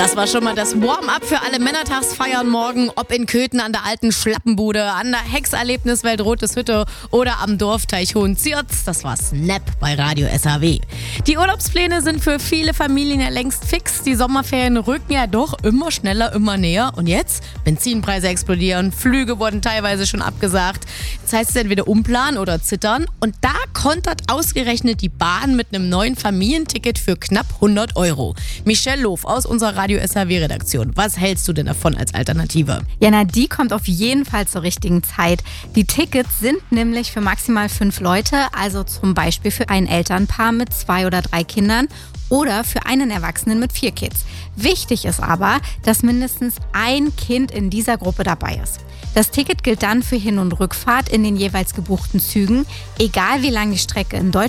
Das war schon mal das Warm-up für alle Männertagsfeiern morgen, ob in Köthen an der alten Schlappenbude, an der Hexerlebniswelt Rotes Hütte oder am Dorfteich Hohenzierz. Das war Snap bei Radio SAW. Die Urlaubspläne sind für viele Familien ja längst fix. Die Sommerferien rücken ja doch immer schneller, immer näher. Und jetzt? Benzinpreise explodieren, Flüge wurden teilweise schon abgesagt. Jetzt heißt es entweder umplanen oder zittern. Und da kontert ausgerechnet die Bahn mit einem neuen Familienticket für knapp 100 €. Michelle Loof aus unserer Radio SAW-Redaktion. Was hältst du denn davon als Alternative? Jana, die kommt auf jeden Fall zur richtigen Zeit. Die Tickets sind nämlich für maximal 5 Leute, also zum Beispiel für ein Elternpaar mit 2 oder 3 Kindern oder für einen Erwachsenen mit 4 Kids. Wichtig ist aber, dass mindestens ein Kind in dieser Gruppe dabei ist. Das Ticket gilt dann für Hin- und Rückfahrt in den jeweils gebuchten Zügen, egal wie lang die Strecke in Deutschland